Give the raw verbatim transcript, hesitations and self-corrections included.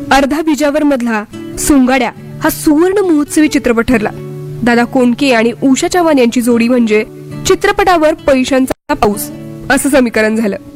अर्धा बिजावर मधला सोंगाड्या हा सुवर्ण महोत्सवी चित्रपट ठरला. दादा कोंडके आणि उषा चव्हाण यांची जोडी म्हणजे चित्रपटावर पैशांचा पाऊस असं समीकरण झालं.